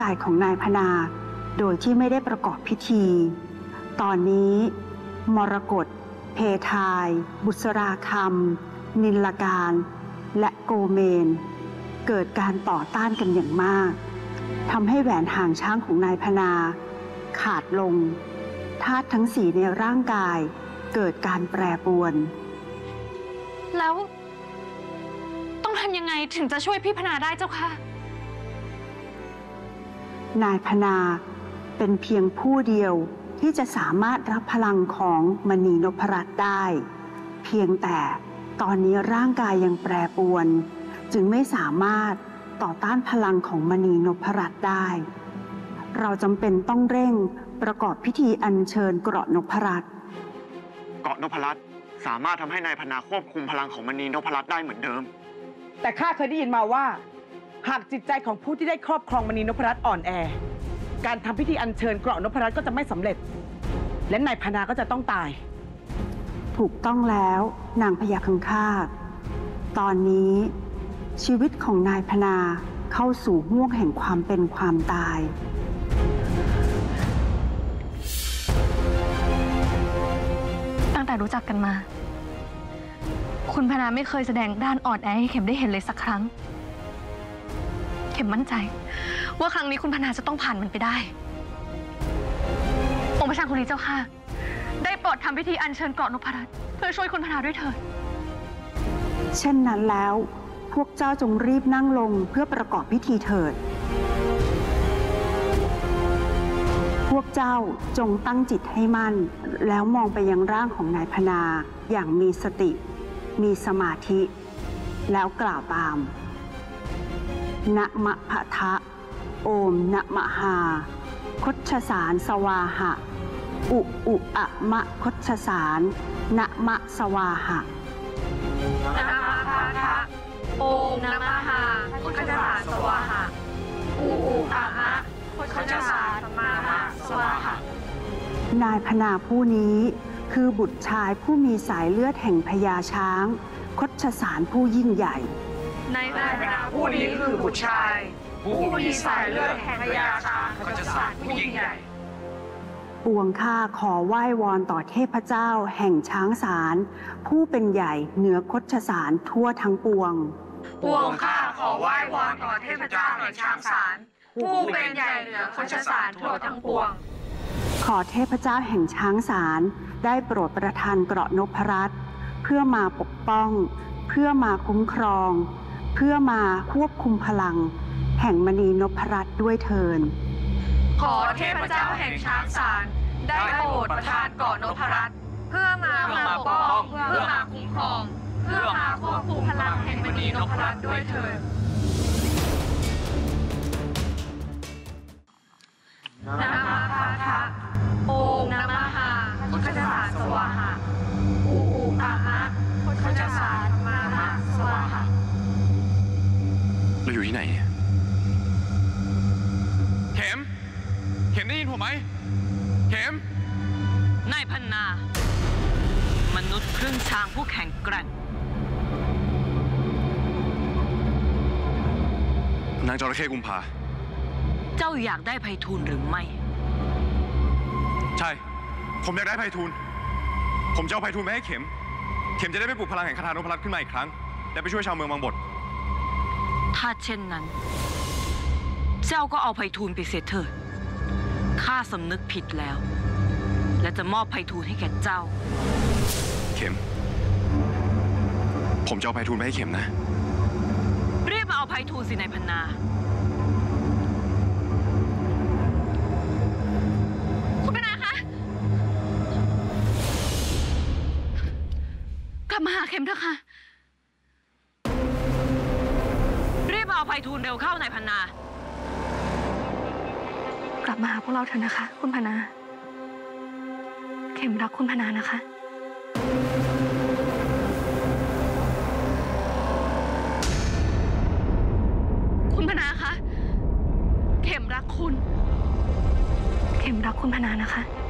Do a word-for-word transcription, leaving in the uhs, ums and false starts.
กายของนายพนาโดยที่ไม่ได้ประกอบพิธี ตอนนี้มรกตเพทาย บุษราคำนิลการ และโกเมนเกิดการต่อต้านกันอย่างมากทำให้แหวนหางช้างของนายพนาขาดลงธาตุทั้งสี่ในร่างกายเกิดการแปรปรวนแล้วต้องทำยังไงถึงจะช่วยพี่พนาได้เจ้าค่ะนายพนาเป็นเพียงผู้เดียวที่จะสามารถรับพลังของมณีนพรัตน์ได้เพียงแต่ตอนนี้ร่างกายยังแปรปรวนจึงไม่สามารถต่อต้านพลังของมณีนพรัตน์ได้เราจำเป็นต้องเร่งประกอบพิธีอัญเชิญเกราะนพรัตน์เกราะนพรัตน์สามารถทำให้นายพนาควบคุมพลังของมณีนพรัตน์ได้เหมือนเดิมแต่ข้าเคยได้ยินมาว่าหากจิตใจของผู้ที่ได้ครอบครองมณีนพรัตน์อ่อนแอการทำพิธีอัญเชิญเกราะนพรัตน์ก็จะไม่สำเร็จและนายพนาก็จะต้องตายถูกต้องแล้วนางพญาคังคากตอนนี้ชีวิตของนายพนาเข้าสู่ห่วงแห่งความเป็นความตายตั้งแต่รู้จักกันมาคุณพนาไม่เคยแสดงด้านอ่อนแอให้เข็มได้เห็นเลยสักครั้งเข็มมั่นใจว่าครั้งนี้คุณพนาจะต้องผ่านมันไปได้องค์พระชางคุลีเจ้าค่ะได้โปรดทำพิธีอัญเชิญเกราะนพรัตน์เพื่อช่วยคุณพนาด้วยเถิดเช่นนั้นแล้วพวกเจ้าจงรีบนั่งลงเพื่อประกอบพิธีเถิดพวกเจ้าจงตั้งจิตให้มั่นแล้วมองไปยังร่างของนายพนาอย่างมีสติมีสมาธิแล้วกล่าวตามนะมะพะทะโอมนะมะหาคชสารสวาหะอุอุอะมะคชสารนะมะสวาหะนะมะพะทะโอมนะมะหาคชสารสวาหะอุอุอะมะคชสารนะมะสวาหะนายพนาผู้นี้คือบุตรชายผู้มีสายเลือดแห่งพญาช้างคชสารผู้ยิ่งใหญ่นายพนาผู้นี้คือบุตรชายผู้มีสายเลือดแห่งพญาช้างคชสารผู้ยิ่งใหญ่ปวงข้าขอไหว้วอนต่อเทพเจ้าแห่งช้างศาลผู้เป็นใหญ่เหนือคชสารทั่วทั้งปวงปวงข้าขอไหว้วอนต่อเทพเจ้าแห่งช้างศาลผู้เป็นใหญ่เหนือคชสารทั่วทั้งปวงขอเทพเจ้าแห่งช้างศาลได้โปรดประทานเกราะนพรัตน์เพื่อมาปกป้องเพื่อมาคุ้มครองเพื่อมาควบคุมพลังแห่งมณีนพรัตน์ด้วยเถิดขอเทพเจ้าแห่งช้างศาลได้โปรดประทานเกราะนพรัตน์เพื่อมาปกป้องเพื่อมาคุ้มครองเพื่อมาควบคุมพลังแห่งมณีนพรัตน์ด้วยเถิดนะมะพะทะโอมนะมะหาคชสารสวาหะอุอุอะมะคชสารนะมะสวาหะเราอยู่ที่ไหนเข็มเข็มได้ยินผมไหมเข็มนายพนามนุษย์ครึ่งช้างผู้แข็งแกร่งนางจระเข้กุมภาเจ้าอยากได้ไพฑูรย์หรือไม่ใช่ผมอยากได้ไพฑูรย์ผมจะเอาไพฑูรย์ไปให้เข็มเข็มจะได้ไปปลุกพลังแห่งคาถานพรัตน์ขึ้นมาอีกครั้งและไปช่วยชาวเมืองบางบทถ้าเช่นนั้นเจ้าก็เอาไพฑูรย์ไปเสียเถิดข้าสำนึกผิดแล้วและจะมอบไพฑูรย์ให้แก่เจ้าเข็มผมจะเอาไพฑูรย์ไปให้เข็มนะรีบมาเอาไพฑูรย์สินายพนาคุณพนาคะกลับมาหาเข็มเถอะค่ะรีบมาเอาไพฑูรย์เร็วเข้านายพนากลับมาหาพวกเราเถอะนะคะคุณพนาเข็มรักคุณพนานะคะคุณพนาคะเข็มรักคุณเข็มรักคุณพนานะคะ